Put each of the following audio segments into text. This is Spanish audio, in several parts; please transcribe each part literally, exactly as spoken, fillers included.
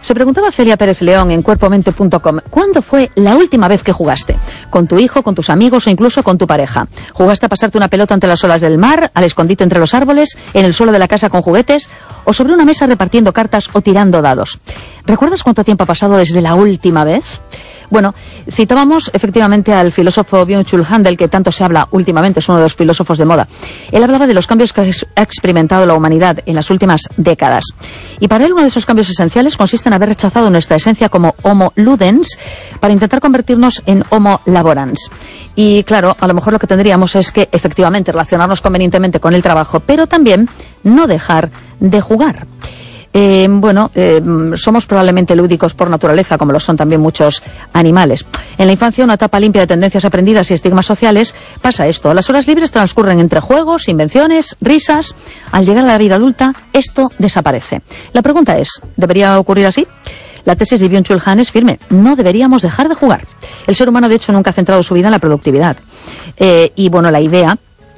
Se preguntaba Celia Pérez León en cuerpo mente punto com, ¿cuándo fue la última vez que jugaste? ¿Con tu hijo, con tus amigos o incluso con tu pareja? ¿Jugaste a pasarte una pelota ante las olas del mar, al escondite entre los árboles, en el suelo de la casa con juguetes o sobre una mesa repartiendo cartas o tirando dados? ¿Recuerdas cuánto tiempo ha pasado desde la última vez? Bueno, citábamos efectivamente al filósofo Byung-Chul Han, del que tanto se habla últimamente, es uno de los filósofos de moda. Él hablaba de los cambios que ha experimentado la humanidad en las últimas décadas. Y para él uno de esos cambios esenciales consiste en haber rechazado nuestra esencia como Homo Ludens para intentar convertirnos en Homo Laborans. Y claro, a lo mejor lo que tendríamos es que efectivamente relacionarnos convenientemente con el trabajo, pero también no dejar de jugar. Eh, bueno, eh, somos probablemente lúdicos por naturaleza, como lo son también muchos animales. En la infancia, una etapa limpia de tendencias aprendidas y estigmas sociales, pasa esto. Las horas libres transcurren entre juegos, invenciones, risas. Al llegar a la vida adulta, esto desaparece. La pregunta es, ¿debería ocurrir así? La tesis de Byung-Chul Han es firme. No deberíamos dejar de jugar. El ser humano, de hecho, nunca ha centrado su vida en la productividad. Eh, y bueno, la idea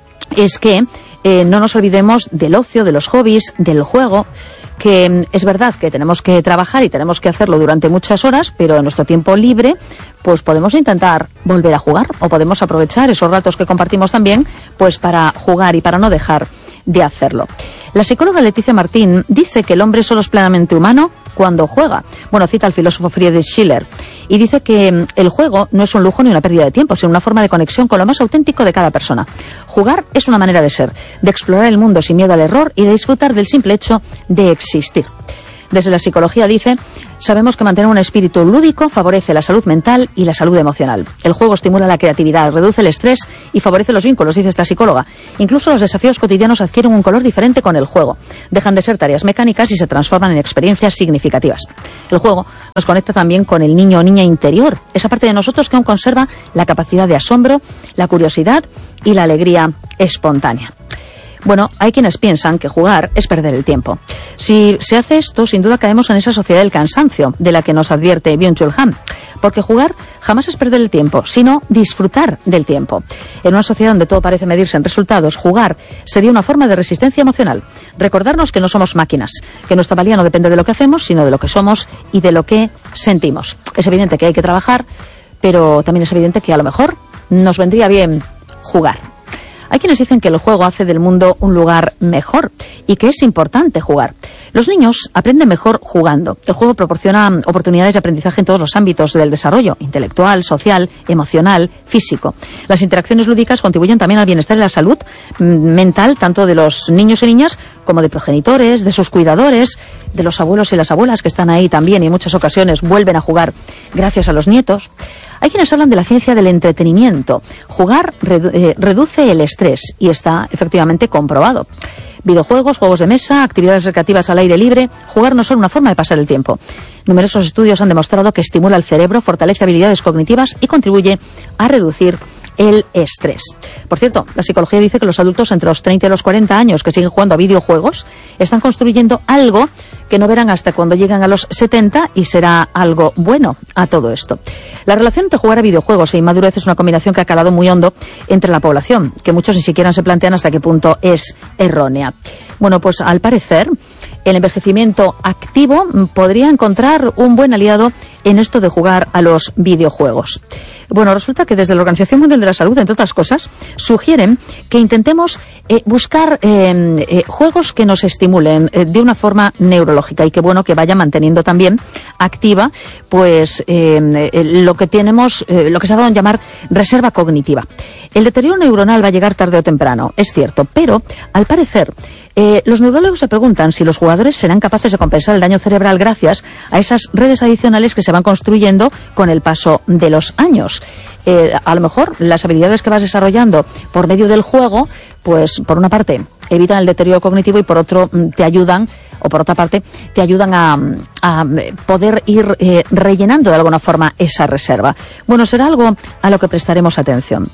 es que eh, no nos olvidemos del ocio, de los hobbies, del juego, que es verdad que tenemos que trabajar y tenemos que hacerlo durante muchas horas, pero en nuestro tiempo libre pues podemos intentar volver a jugar o podemos aprovechar esos ratos que compartimos también pues para jugar y para no dejar de hacerlo. La psicóloga Leticia Martín dice que el hombre solo es plenamente humano cuando juega. Bueno, cita al filósofo Friedrich Schiller y dice que el juego no es un lujo ni una pérdida de tiempo, sino una forma de conexión con lo más auténtico de cada persona. Jugar es una manera de ser, de explorar el mundo sin miedo al error y de disfrutar del simple hecho de existir. Desde la psicología dice, sabemos que mantener un espíritu lúdico favorece la salud mental y la salud emocional. El juego estimula la creatividad, reduce el estrés y favorece los vínculos, dice esta psicóloga. Incluso los desafíos cotidianos adquieren un color diferente con el juego. Dejan de ser tareas mecánicas y se transforman en experiencias significativas. El juego nos conecta también con el niño o niña interior, esa parte de nosotros que aún conserva la capacidad de asombro, la curiosidad y la alegría espontánea. Bueno, hay quienes piensan que jugar es perder el tiempo. Si se hace esto, sin duda caemos en esa sociedad del cansancio de la que nos advierte Byung-Chul Han. Porque jugar jamás es perder el tiempo, sino disfrutar del tiempo. En una sociedad donde todo parece medirse en resultados, jugar sería una forma de resistencia emocional. Recordarnos que no somos máquinas, que nuestra valía no depende de lo que hacemos, sino de lo que somos y de lo que sentimos. Es evidente que hay que trabajar, pero también es evidente que a lo mejor nos vendría bien jugar. Hay quienes dicen que el juego hace del mundo un lugar mejor y que es importante jugar. Los niños aprenden mejor jugando. El juego proporciona oportunidades de aprendizaje en todos los ámbitos del desarrollo, intelectual, social, emocional, físico. Las interacciones lúdicas contribuyen también al bienestar y la salud mental, tanto de los niños y niñas como de progenitores, de sus cuidadores, de los abuelos y las abuelas que están ahí también y en muchas ocasiones vuelven a jugar gracias a los nietos. Hay quienes hablan de la ciencia del entretenimiento. Jugar redu- eh, reduce el estrés y está efectivamente comprobado. Videojuegos, juegos de mesa, actividades recreativas al aire libre, jugar no es solo una forma de pasar el tiempo. Numerosos estudios han demostrado que estimula el cerebro, fortalece habilidades cognitivas y contribuye a reducir el estrés. Por cierto, la psicología dice que los adultos entre los treinta y los cuarenta años que siguen jugando a videojuegos están construyendo algo que no verán hasta cuando llegan a los setenta y será algo bueno a todo esto. La relación entre jugar a videojuegos e inmadurez es una combinación que ha calado muy hondo entre la población, que muchos ni siquiera se plantean hasta qué punto es errónea. Bueno, pues al parecer el envejecimiento activo podría encontrar un buen aliado en esto de jugar a los videojuegos. Bueno, resulta que desde la Organización Mundial de la Salud, entre otras cosas, sugieren que intentemos eh, buscar eh, eh, juegos que nos estimulen eh, de una forma neurológica y que bueno que vaya manteniendo también activa pues eh, eh, lo que tenemos, eh, lo que se ha dado en llamar reserva cognitiva. El deterioro neuronal va a llegar tarde o temprano, es cierto, pero al parecer Eh, los neurólogos se preguntan si los jugadores serán capaces de compensar el daño cerebral gracias a esas redes adicionales que se van construyendo con el paso de los años. Eh, a lo mejor las habilidades que vas desarrollando por medio del juego, pues por una parte evitan el deterioro cognitivo y por otro te ayudan, o por otra parte te ayudan a, a poder ir eh, rellenando de alguna forma esa reserva. Bueno, será algo a lo que prestaremos atención.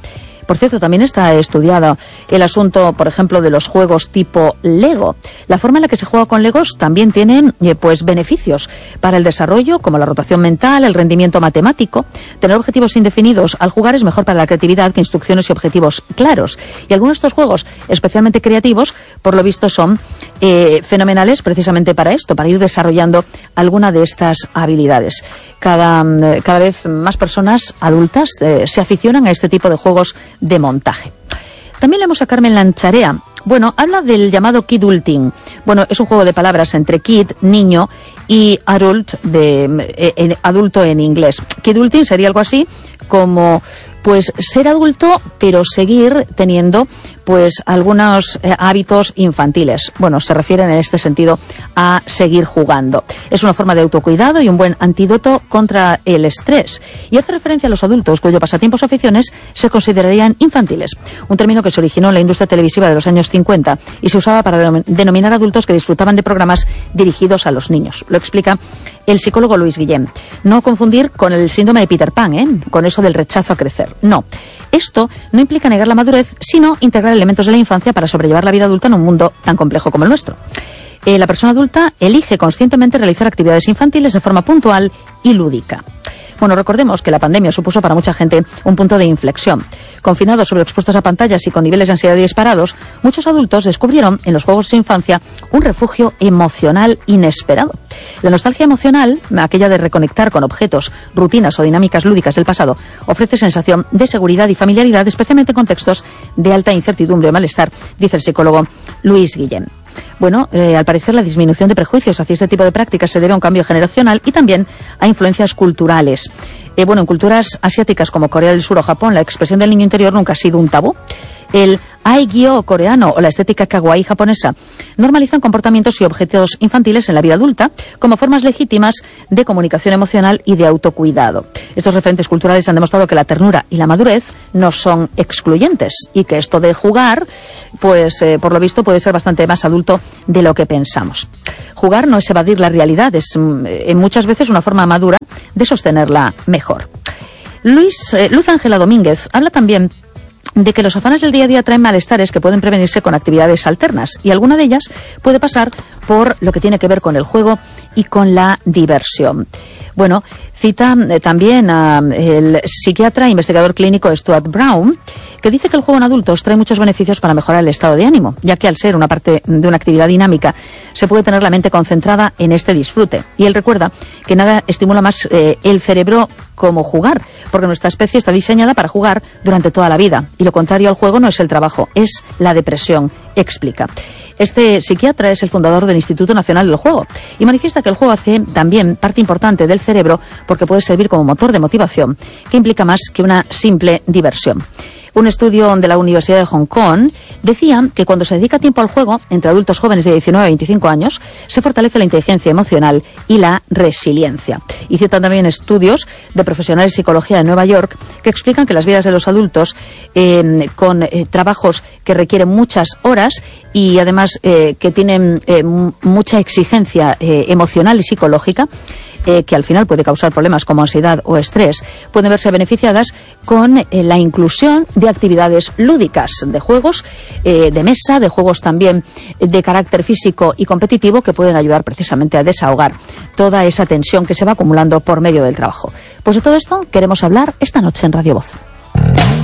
Por cierto, también está estudiado el asunto, por ejemplo, de los juegos tipo Lego. La forma en la que se juega con Legos también tiene eh, pues beneficios para el desarrollo, como la rotación mental, el rendimiento matemático. Tener objetivos indefinidos al jugar es mejor para la creatividad que instrucciones y objetivos claros. Y algunos de estos juegos, especialmente creativos, por lo visto son eh, fenomenales precisamente para esto, para ir desarrollando alguna de estas habilidades. Cada, cada vez más personas adultas eh, se aficionan a este tipo de juegos de montaje. También leemos a Carmen Lancharea. Bueno, habla del llamado kidulting. Bueno, es un juego de palabras entre kid, niño, y adult, de, eh, eh, adulto en inglés. Kidulting sería algo así como, pues, ser adulto, pero seguir teniendo, pues, algunos eh, hábitos infantiles. Bueno, se refieren en este sentido a seguir jugando. Es una forma de autocuidado y un buen antídoto contra el estrés. Y hace referencia a los adultos cuyo pasatiempos o aficiones se considerarían infantiles. Un término que se originó en la industria televisiva de los años cincuenta y se usaba para denominar adultos que disfrutaban de programas dirigidos a los niños. Lo explica el psicólogo Luis Guillem. No confundir con el síndrome de Peter Pan, ¿eh? Con eso del rechazo a crecer. No. Esto no implica negar la madurez, sino integrar elementos de la infancia para sobrellevar la vida adulta en un mundo tan complejo como el nuestro. Eh, la persona adulta elige conscientemente realizar actividades infantiles de forma puntual y lúdica. Bueno, recordemos que la pandemia supuso para mucha gente un punto de inflexión. Confinados, sobreexpuestos a pantallas y con niveles de ansiedad disparados, muchos adultos descubrieron en los juegos de su infancia un refugio emocional inesperado. La nostalgia emocional, aquella de reconectar con objetos, rutinas o dinámicas lúdicas del pasado, ofrece sensación de seguridad y familiaridad, especialmente en contextos de alta incertidumbre o malestar, dice el psicólogo Luis Guillem. Bueno, eh, al parecer la disminución de prejuicios hacia este tipo de prácticas se debe a un cambio generacional y también a influencias culturales. Eh, bueno, en culturas asiáticas como Corea del Sur o Japón, la expresión del niño interior nunca ha sido un tabú. El Aigyo coreano o la estética kawaii japonesa normalizan comportamientos y objetos infantiles en la vida adulta como formas legítimas de comunicación emocional y de autocuidado. Estos referentes culturales han demostrado que la ternura y la madurez no son excluyentes y que esto de jugar, pues eh, por lo visto puede ser bastante más adulto de lo que pensamos. Jugar no es evadir la realidad, es eh, muchas veces una forma madura de sostenerla mejor. Luis, eh, Luz Ángela Domínguez habla también de que los afanes del día a día traen malestares que pueden prevenirse con actividades alternas, y alguna de ellas puede pasar por lo que tiene que ver con el juego y con la diversión. Bueno, cita eh, también al psiquiatra e investigador clínico Stuart Brown, que dice que el juego en adultos trae muchos beneficios para mejorar el estado de ánimo, ya que al ser una parte de una actividad dinámica se puede tener la mente concentrada en este disfrute. Y él recuerda que nada estimula más eh, el cerebro como jugar, porque nuestra especie está diseñada para jugar durante toda la vida, y lo contrario al juego no es el trabajo, es la depresión, explica. Este psiquiatra es el fundador del Instituto Nacional del Juego y manifiesta que el juego hace también parte importante del cerebro porque puede servir como motor de motivación, que implica más que una simple diversión. Un estudio de la Universidad de Hong Kong decía que cuando se dedica tiempo al juego, entre adultos jóvenes de diecinueve a veinticinco años, se fortalece la inteligencia emocional y la resiliencia. Y citan también estudios de profesionales de psicología de Nueva York que explican que las vidas de los adultos eh, con eh, trabajos que requieren muchas horas y además eh, que tienen eh, mucha exigencia eh, emocional y psicológica, Eh, que al final puede causar problemas como ansiedad o estrés, pueden verse beneficiadas con eh, la inclusión de actividades lúdicas, de juegos eh, de mesa, de juegos también de carácter físico y competitivo que pueden ayudar precisamente a desahogar toda esa tensión que se va acumulando por medio del trabajo. Pues de todo esto queremos hablar esta noche en Radio Voz.